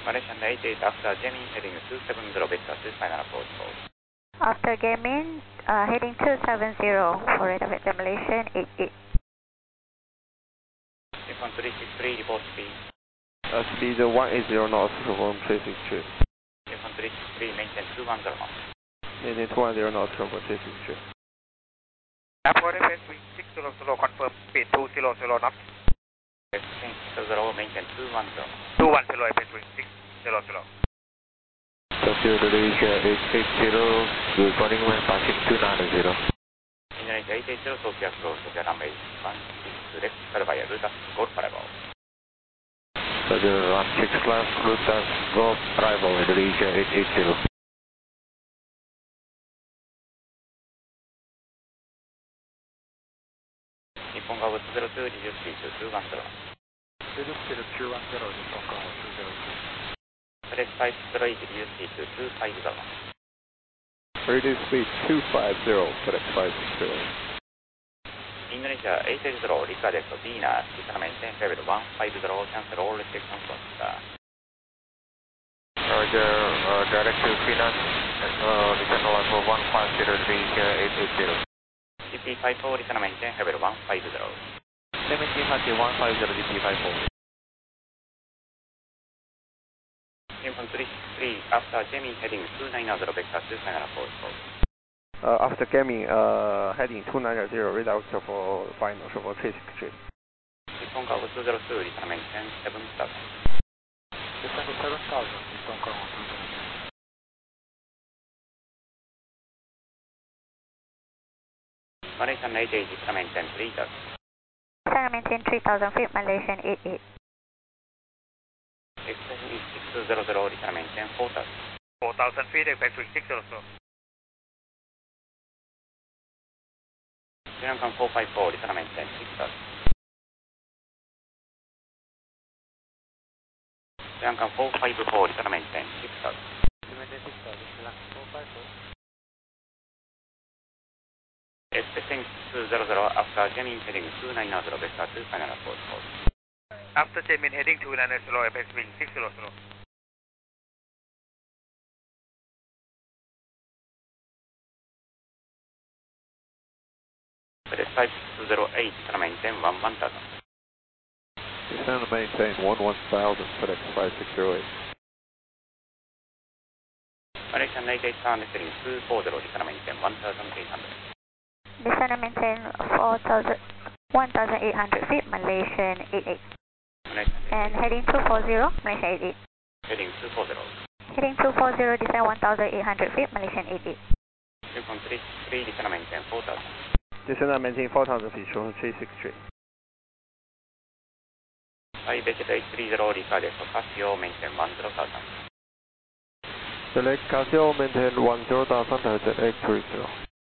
Malaysian 88 after Jamming heading 270 vector to final approach hold. After Jamming, heading 270 for radar vector Malaysian 88. Nippon 363 report speed. Speed 180 knots from 363. Nippon 363 maintain 210 knots. Maintain 210 knots from 363. Airport FS wind 600, confirm speed 200 knots. FS 600 maintain 210 knots. 210 FS wind 600. Tokyo Indonesia 880, good morning, wind passing 290. Indonesia 880 Tokyo approach Tokyo runway 16 left, followed by a route Golf arrival. Tokyo 16 left, route Golf arrival, Indonesia 880. Nippon Go 202, reduce speed to 210. Reduce speed to 210, Nippon Go 202. Press 508, reduce speed to 250. Reduce speed 250, FedEx 560. Indonesia 880, recorded to Venus, return maintain level 150, cancel all restrictions from star. Roger, direct to Venus, return level 150, Indonesia 880. DP54, return maintain level 150. 1730, 150, DP54. Nippon 363 after Jamming heading 290 vector to final approach hold. After Gaming, heading 290, radar vector for final for 363. Nippon Go 202, return maintain 7,000. Descend to 7,000, Nippon Go 202. Malaysian 88, return maintain 3,000. Descend maintain 3000 feet, Malaysian 88. FS 600, return maintain 4,000. 4,000 feet, FS wind 600. Sri Lankan 454, return maintain 6,000. Sri Lankan 454, return maintain 6,000. Maintain 6,000, Sri Lankan 454. FS 200 after Jamming heading 290 vector to final approach hold. After Jamming heading 290, FS wind 600. Press 508, return maintain 11,000. Descend to maintain 11,000, FedEx 5608. Malaysian 88 sound heading 240, return maintain 1,800. Descend and maintain 1,800 feet, Malaysian 88. And heading 240, Malaysian 88. Heading 240. Heading 240, descend 1,800 feet, Malaysian 88. Nippon 363, return maintain 4,000. Descend and maintain 4,000 feet from 363. Beckett 830, recorded for Casio, maintain 10,000. Select Casio, maintain 10,000 at 830.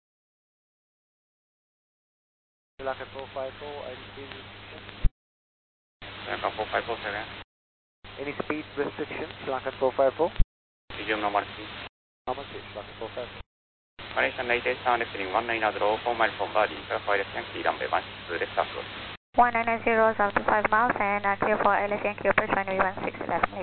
Sri Lankan 454, any speed restriction? Sri Lankan 4547. Any speed restriction, Sri Lankan 454? Resume normal speed. Normal speed, Sri Lankan 454. Malaysian 88 sound heading 190, 4 miles from Bali, verify left and key runway 16 left approach. 190 is up to 5 miles and clear for LS and Q approach runway 16 left.